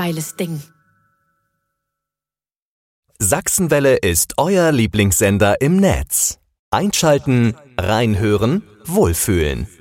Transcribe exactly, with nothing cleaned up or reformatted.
geiles Ding. Sachsenwelle ist euer Lieblingssender im Netz. Einschalten, reinhören, wohlfühlen.